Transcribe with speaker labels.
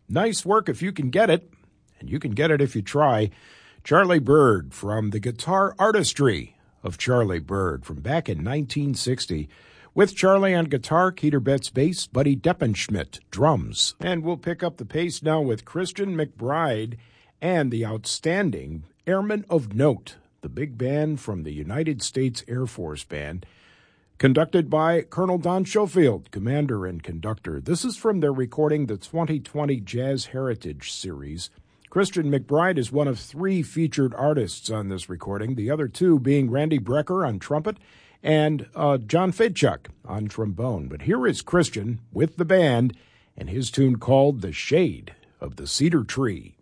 Speaker 1: Nice work if you can get it, and you can get it if you try. Charlie Byrd from the Guitar Artistry of Charlie Byrd from back in 1960. With Charlie on guitar, Keter Betts bass, Buddy Deppenschmidt drums. And we'll pick up the pace now with Christian McBride and the outstanding Airmen of Note, the big band from the United States Air Force Band, conducted by Colonel Don Schofield, commander and conductor. This is from their recording, the 2020 Jazz Heritage Series. Christian McBride is one of three featured artists on this recording, the other two being Randy Brecker on trumpet and John Fedchuk on trombone. But here is Christian with the band and his tune called The Shade of the Cedar Tree.